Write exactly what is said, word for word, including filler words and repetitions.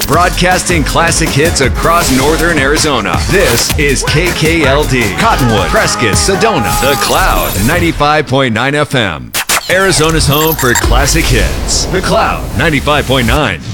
broadcasting classic hits across northern Arizona. This is K K L D, Cottonwood, Prescott, Sedona, The Cloud, ninety-five point nine F M. Arizona's home for classic hits. The Cloud, ninety-five point nine.